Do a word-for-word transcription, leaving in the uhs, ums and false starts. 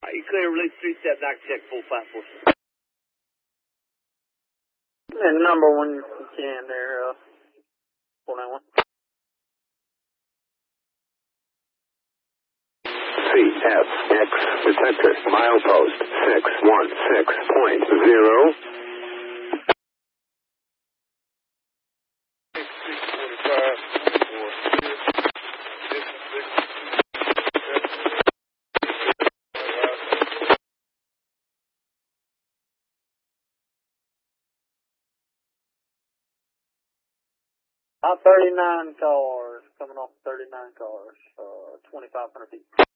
You clear release three seven, I can check full five four. And number one, you can there, uh, four nine one. C F X detector, milepost six one six point zero. About thirty-nine cars, coming off thirty-nine cars, uh, twenty-five hundred feet.